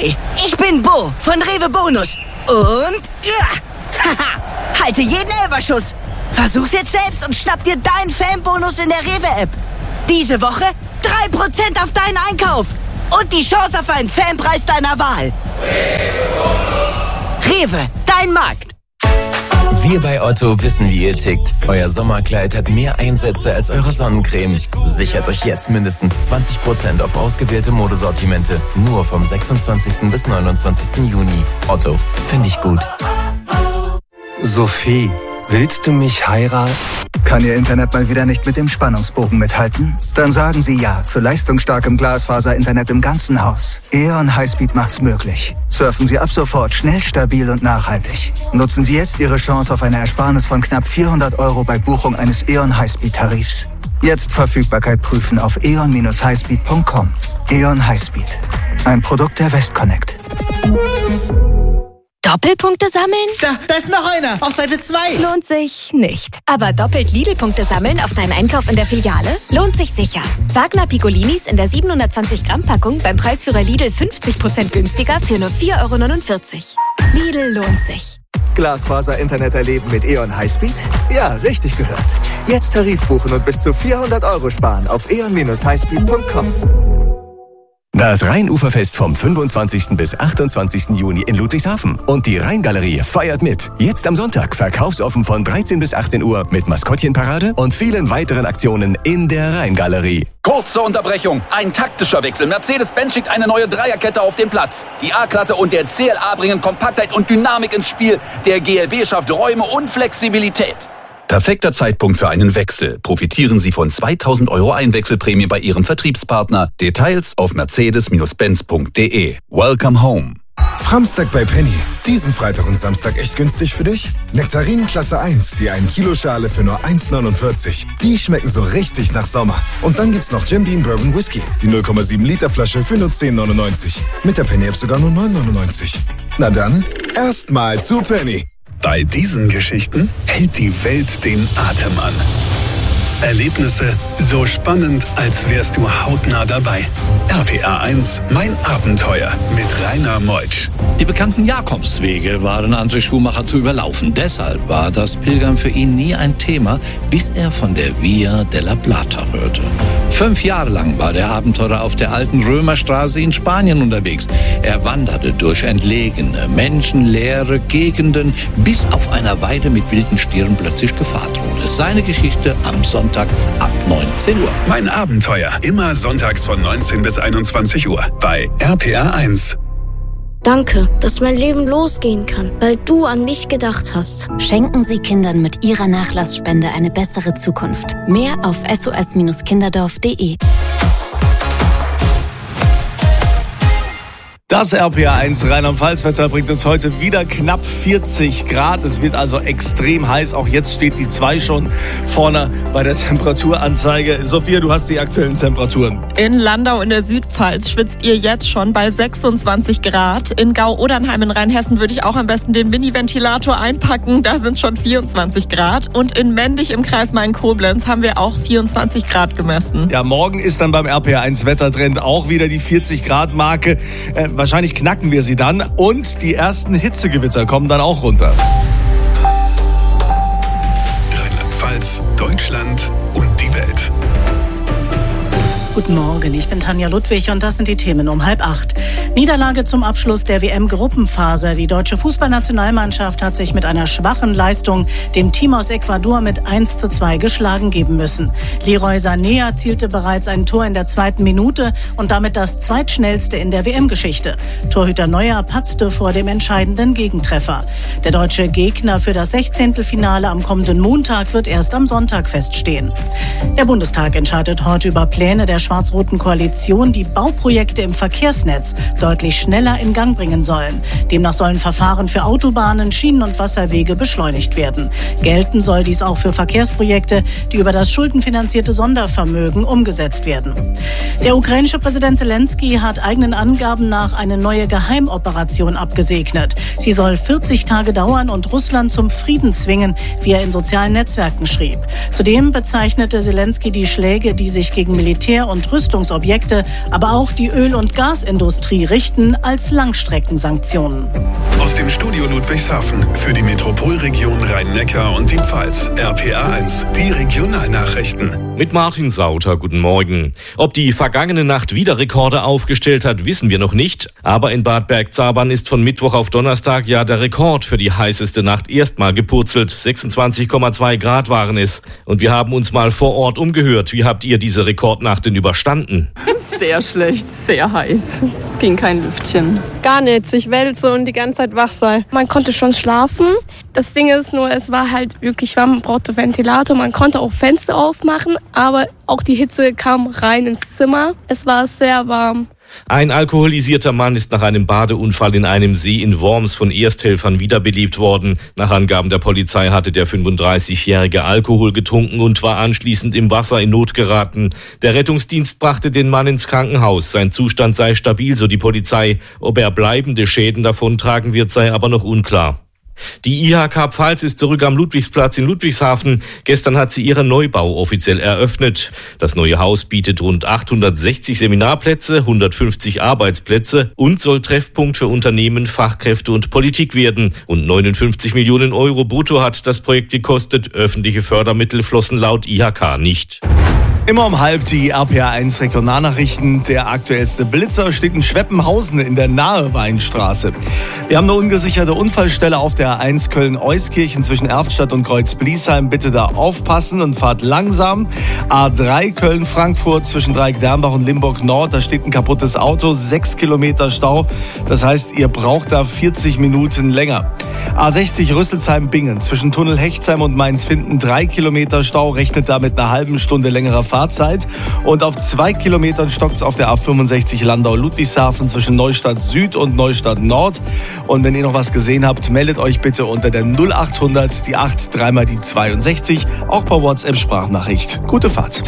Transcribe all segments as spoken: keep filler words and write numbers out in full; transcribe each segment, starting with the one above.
Ahoi, ich bin Bo von Rewe Bonus. Und, ja, haha, halte jeden Elferschuss. Versuch's jetzt selbst und schnapp dir deinen Fanbonus in der Rewe-App. Diese Woche drei Prozent auf deinen Einkauf. Und die Chance auf einen Fanpreis deiner Wahl. Rewe, dein Markt. Wir bei Otto wissen, wie ihr tickt. Euer Sommerkleid hat mehr Einsätze als eure Sonnencreme. Sichert euch jetzt mindestens zwanzig Prozent auf ausgewählte Modesortimente. Nur vom sechsundzwanzigsten bis neunundzwanzigsten Juni. Otto, finde ich gut. Sophie, willst du mich heiraten? Kann Ihr Internet mal wieder nicht mit dem Spannungsbogen mithalten? Dann sagen Sie ja zu leistungsstarkem Glasfaser-Internet im ganzen Haus. E O N Highspeed macht's möglich. Surfen Sie ab sofort schnell, stabil und nachhaltig. Nutzen Sie jetzt Ihre Chance auf eine Ersparnis von knapp vierhundert Euro bei Buchung eines E O N Highspeed-Tarifs. Jetzt Verfügbarkeit prüfen auf e o n Bindestrich highspeed punkt com. E O N Highspeed. Ein Produkt der Westconnect. Doppelpunkte sammeln? Da, da ist noch einer, auf Seite zwei. Lohnt sich nicht. Aber doppelt Lidl-Punkte sammeln auf deinen Einkauf in der Filiale? Lohnt sich sicher. Wagner Piccolinis in der siebenhundertzwanzig Gramm Packung beim Preisführer Lidl fünfzig Prozent günstiger für nur vier Euro neunundvierzig. Lidl lohnt sich. Glasfaser-Internet erleben mit E O N Highspeed? Ja, richtig gehört. Jetzt Tarif buchen und bis zu vierhundert Euro sparen auf e o n Bindestrich highspeed punkt com. Das Rheinuferfest vom fünfundzwanzigsten bis achtundzwanzigsten Juni in Ludwigshafen. Und die Rheingalerie feiert mit. Jetzt am Sonntag verkaufsoffen von dreizehn bis achtzehn Uhr mit Maskottchenparade und vielen weiteren Aktionen in der Rheingalerie. Kurze Unterbrechung. Ein taktischer Wechsel. Mercedes-Benz schickt eine neue Dreierkette auf den Platz. Die A-Klasse und der C L A bringen Kompaktheit und Dynamik ins Spiel. Der G L B schafft Räume und Flexibilität. Perfekter Zeitpunkt für einen Wechsel. Profitieren Sie von zweitausend Euro Einwechselprämie bei Ihrem Vertriebspartner. Details auf mercedes Benz punkt de. Welcome home. Framstag bei Penny. Diesen Freitag und Samstag echt günstig für dich? Nektarinen Klasse eins, die ein Kilo Schale für nur eins neunundvierzig. Die schmecken so richtig nach Sommer. Und dann gibt's noch Jim Beam Bourbon Whisky. Die null Komma sieben Liter Flasche für nur zehn neunundneunzig. Mit der Penny App sogar nur neun neunundneunzig. Na dann, erstmal zu Penny. Bei diesen Geschichten hält die Welt den Atem an. Erlebnisse so spannend, als wärst du hautnah dabei. R P R eins, mein Abenteuer mit Rainer Meutsch. Die bekannten Jakobswege waren André Schumacher zu überlaufen. Deshalb war das Pilgern für ihn nie ein Thema, bis er von der Via della Plata hörte. Fünf Jahre lang war der Abenteurer auf der alten Römerstraße in Spanien unterwegs. Er wanderte durch entlegene, menschenleere Gegenden, bis auf einer Weide mit wilden Stieren plötzlich Gefahr drohte. Seine Geschichte am Sonntag ab neunzehn Uhr. Mein Abenteuer, immer sonntags von neunzehn bis einundzwanzig Uhr bei R P R eins. Danke, dass mein Leben losgehen kann, weil du an mich gedacht hast. Schenken Sie Kindern mit Ihrer Nachlassspende eine bessere Zukunft. Mehr auf s o s kinderdorf punkt de. Das R P R eins Rheinland-Pfalz-Wetter bringt uns heute wieder knapp vierzig Grad. Es wird also extrem heiß. Auch jetzt steht die zwei schon vorne bei der Temperaturanzeige. Sophia, du hast die aktuellen Temperaturen. In Landau in der Südpfalz schwitzt ihr jetzt schon bei sechsundzwanzig Grad. In Gau-Odernheim in Rheinhessen würde ich auch am besten den Mini-Ventilator einpacken. Da sind schon vierundzwanzig Grad. Und in Mendig im Kreis Main-Koblenz haben wir auch vierundzwanzig Grad gemessen. Ja, morgen ist dann beim R P R eins Wettertrend auch wieder die vierzig Grad Marke. Äh, Wahrscheinlich knacken wir sie dann und die ersten Hitzegewitter kommen dann auch runter. Rheinland-Pfalz, Deutschland und die Welt. Guten Morgen, ich bin Tanja Ludwig und das sind die Themen um halb acht. Niederlage zum Abschluss der W M-Gruppenphase. Die deutsche Fußballnationalmannschaft hat sich mit einer schwachen Leistung dem Team aus Ecuador mit eins zu zwei geschlagen geben müssen. Leroy Sané erzielte bereits ein Tor in der zweiten Minute und damit das zweitschnellste in der W M-Geschichte. Torhüter Neuer patzte vor dem entscheidenden Gegentreffer. Der deutsche Gegner für das Sechzehntelfinale am kommenden Montag wird erst am Sonntag feststehen. Der Bundestag entscheidet heute über Pläne der schwarz-roten Koalition, die Bauprojekte im Verkehrsnetz deutlich schneller in Gang bringen sollen. Demnach sollen Verfahren für Autobahnen, Schienen- und Wasserwege beschleunigt werden. Gelten soll dies auch für Verkehrsprojekte, die über das schuldenfinanzierte Sondervermögen umgesetzt werden. Der ukrainische Präsident Zelensky hat eigenen Angaben nach eine neue Geheimoperation abgesegnet. Sie soll vierzig Tage dauern und Russland zum Frieden zwingen, wie er in sozialen Netzwerken schrieb. Zudem bezeichnete Zelensky die Schläge, die sich gegen Militär und und Rüstungsobjekte, aber auch die Öl- und Gasindustrie richten als Langstreckensanktionen. Aus dem Studio Ludwigshafen für die Metropolregion Rhein-Neckar und die Pfalz. R P A eins, die Regionalnachrichten. Mit Martin Sauter, guten Morgen. Ob die vergangene Nacht wieder Rekorde aufgestellt hat, wissen wir noch nicht. Aber in Bad Bergzabern ist von Mittwoch auf Donnerstag ja der Rekord für die heißeste Nacht erstmal gepurzelt. sechsundzwanzig Komma zwei Grad waren es. Und wir haben uns mal vor Ort umgehört. Wie habt ihr diese Rekordnacht denn überstanden? Sehr schlecht, sehr heiß. Es ging kein Lüftchen. Gar nichts. Ich wälze und die ganze Zeit wach sein. Man konnte schon schlafen. Das Ding ist nur, es war halt wirklich warm. Man brauchte Ventilator. Man konnte auch Fenster aufmachen, aber auch die Hitze kam rein ins Zimmer. Es war sehr warm. Ein alkoholisierter Mann ist nach einem Badeunfall in einem See in Worms von Ersthelfern wiederbelebt worden. Nach Angaben der Polizei hatte der fünfunddreißigjährige Alkohol getrunken und war anschließend im Wasser in Not geraten. Der Rettungsdienst brachte den Mann ins Krankenhaus. Sein Zustand sei stabil, so die Polizei. Ob er bleibende Schäden davontragen wird, sei aber noch unklar. Die I H K Pfalz ist zurück am Ludwigsplatz in Ludwigshafen. Gestern hat sie ihren Neubau offiziell eröffnet. Das neue Haus bietet rund achthundertsechzig Seminarplätze, hundertfünfzig Arbeitsplätze und soll Treffpunkt für Unternehmen, Fachkräfte und Politik werden. Und neunundfünfzig Millionen Euro brutto hat das Projekt gekostet. Öffentliche Fördermittel flossen laut I H K nicht. Immer um halb die R P A eins Regionalnachrichten. Der aktuellste Blitzer steht in Schweppenhausen in der Nahe Weinstraße. Wir haben eine ungesicherte Unfallstelle auf der A eins Köln-Euskirchen zwischen Erftstadt und Kreuz-Bliesheim. Bitte da aufpassen und fahrt langsam. A drei Köln-Frankfurt zwischen Dreieck-Dernbach und Limburg-Nord. Da steht ein kaputtes Auto, sechs Kilometer Stau. Das heißt, ihr braucht da vierzig Minuten länger. A sechzig Rüsselsheim-Bingen zwischen Tunnel Hechtsheim und Mainz-Finden. drei Kilometer Stau, rechnet da mit einer halben Stunde längerer Fahrzeit. Und auf zwei Kilometern stockt es auf der A fünfundsechzig Landau-Ludwigshafen zwischen Neustadt Süd und Neustadt Nord. Und wenn ihr noch was gesehen habt, meldet euch bitte unter der null achthundert, die acht, dreimal die zweiundsechzig, auch per WhatsApp-Sprachnachricht. Gute Fahrt.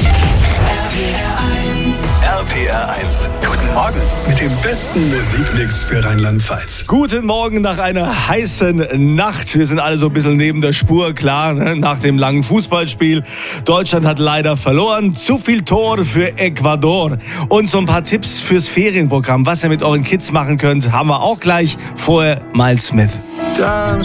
R P R eins. Guten Morgen mit dem besten Musikmix für Rheinland-Pfalz. Guten Morgen nach einer heißen Nacht. Wir sind alle so ein bisschen neben der Spur, klar, ne? Nach dem langen Fußballspiel. Deutschland hat leider verloren. Zu viel Tor für Ecuador. Und so ein paar Tipps fürs Ferienprogramm, was ihr mit euren Kids machen könnt, haben wir auch gleich. Vorher Miles Smith. Time